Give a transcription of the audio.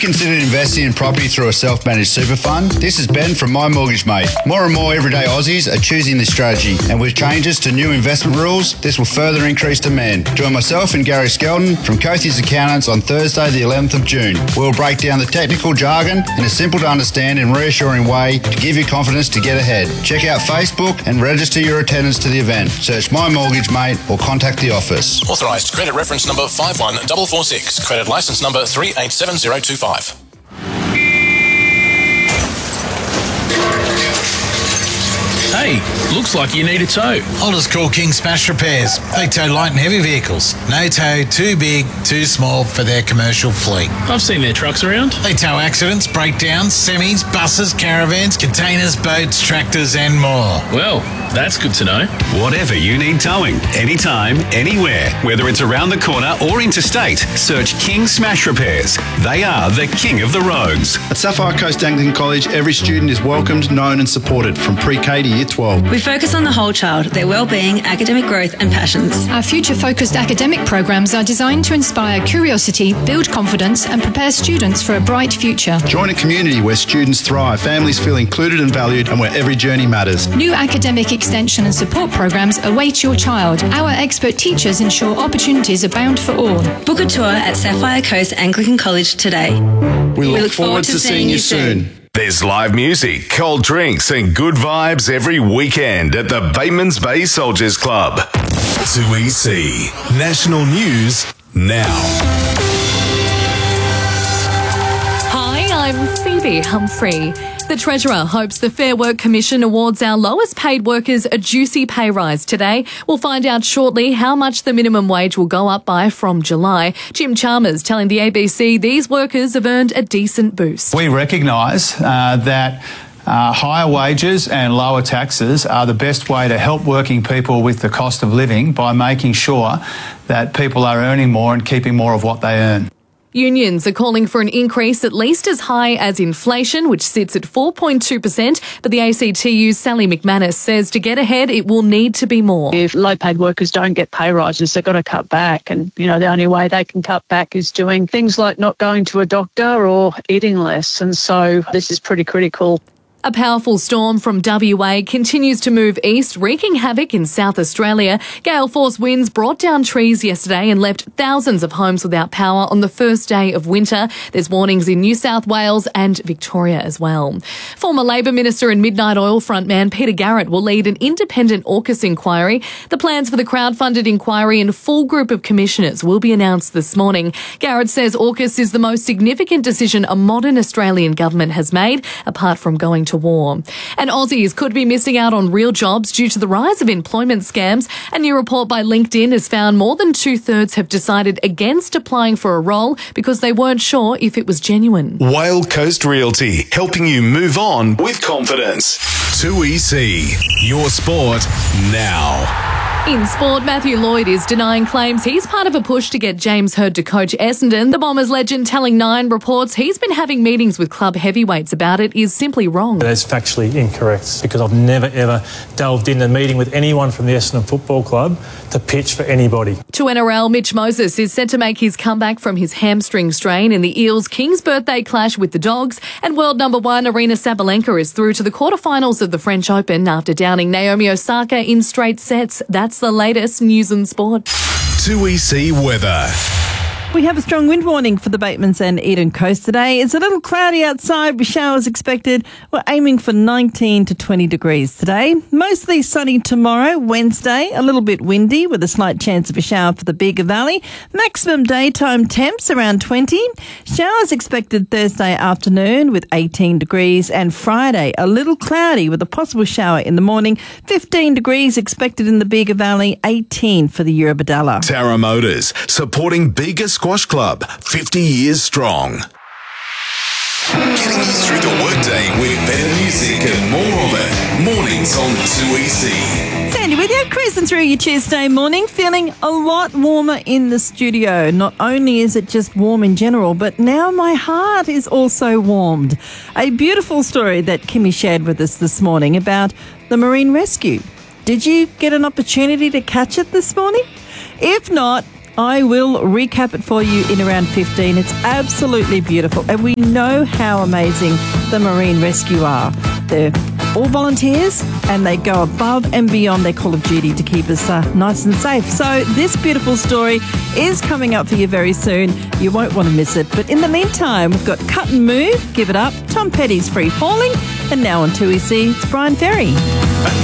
considered investing in property through a self-managed super fund? This is Ben from My Mortgage Mate. More and more everyday Aussies are choosing this strategy, and with changes to new investment rules, this will further increase demand. Join myself and Gary Skelton from Cothie's Accountants on Thursday the 11th of June. We'll break down the technical jargon in a simple to understand and reassuring way to give you confidence to get ahead. Check out Facebook and register your attendance to the event. Search My Mortgage Mate or contact the office. Authorised credit reference number 51446. Credit licence number 387025. Hey, looks like you need a tow. I'll just call King Smash Repairs. They tow light and heavy vehicles. No tow too big, too small for their commercial fleet. I've seen their trucks around. They tow accidents, breakdowns, semis, buses, caravans, containers, boats, tractors and more. Well, that's good to know. Whatever you need towing, anytime, anywhere, whether it's around the corner or interstate, search King Smash Repairs. They are the king of the roads. At Sapphire Coast Anglican College, every student is welcomed, known and supported from pre-K to Year 12. We focus on the whole child, their well-being, academic growth and passions. Our future-focused academic programs are designed to inspire curiosity, build confidence and prepare students for a bright future. Join a community where students thrive, families feel included and valued, and where every journey matters. New academic extension and support programs await your child. Our expert teachers ensure opportunities abound for all. Book a tour at Sapphire Coast Anglican College today. We look forward to seeing you soon. There's live music, cold drinks and good vibes every weekend at the Batemans Bay Soldiers Club. 2EC National News now. Hi, I'm Phoebe Humphrey. The Treasurer hopes the Fair Work Commission awards our lowest paid workers a juicy pay rise today. We'll find out shortly how much the minimum wage will go up by from July. Jim Chalmers telling the ABC these workers have earned a decent boost. We recognise that higher wages and lower taxes are the best way to help working people with the cost of living by making sure that people are earning more and keeping more of what they earn. Unions are calling for an increase at least as high as inflation, which sits at 4.2%. But the ACTU's Sally McManus says to get ahead, it will need to be more. If low-paid workers don't get pay rises, they've got to cut back. And, the only way they can cut back is doing things like not going to a doctor or eating less. And so this is pretty critical. A powerful storm from WA continues to move east, wreaking havoc in South Australia. Gale force winds brought down trees yesterday and left thousands of homes without power on the first day of winter. There's warnings in New South Wales and Victoria as well. Former Labor Minister and Midnight Oil frontman Peter Garrett will lead an independent AUKUS inquiry. The plans for the crowd-funded inquiry and full group of commissioners will be announced this morning. Garrett says AUKUS is the most significant decision a modern Australian government has made, apart from going to war. And Aussies could be missing out on real jobs due to the rise of employment scams. A new report by LinkedIn has found more than 2/3 have decided against applying for a role because they weren't sure if it was genuine. Whale Coast Realty, helping you move on with confidence. 2EC, your sport now. In sport, Matthew Lloyd is denying claims he's part of a push to get James Hird to coach Essendon. The Bombers legend telling Nine reports he's been having meetings with club heavyweights about it is simply wrong. That's factually incorrect because I've never ever delved in a meeting with anyone from the Essendon Football Club to pitch for anybody. To NRL, Mitch Moses is set to make his comeback from his hamstring strain in the Eels' King's birthday clash with the Dogs. And world number one Arina Sabalenka is through to the quarterfinals of the French Open after downing Naomi Osaka in straight sets. That's the latest news and sport. 2EC weather. We have a strong wind warning for the Batemans and Eden Coast today. It's a little cloudy outside with showers expected. We're aiming for 19 to 20 degrees today. Mostly sunny tomorrow, Wednesday. A little bit windy with a slight chance of a shower for the Bega Valley. Maximum daytime temps around 20. Showers expected Thursday afternoon with 18 degrees. And Friday, a little cloudy with a possible shower in the morning. 15 degrees expected in the Bega Valley, 18 for the Eurobodalla. Tara Motors, supporting Bega Squash Club, 50 years strong. Getting you through the workday with better music and more of it. Mornings on 2EC. Sandy with you, cruising through your Tuesday morning, feeling a lot warmer in the studio. Not only is it just warm in general, but now my heart is also warmed. A beautiful story that Kimmy shared with us this morning about the marine rescue. Did you get an opportunity to catch it this morning? If not, I will recap it for you in around 15. It's absolutely beautiful, and we know how amazing the Marine Rescue are. They're all volunteers, and they go above and beyond their call of duty to keep us nice and safe. So this beautiful story is coming up for you very soon. You won't want to miss it. But in the meantime, we've got Cut and Move, Give It Up, Tom Petty's Free Falling, and now on 2EC, it's Brian Ferry.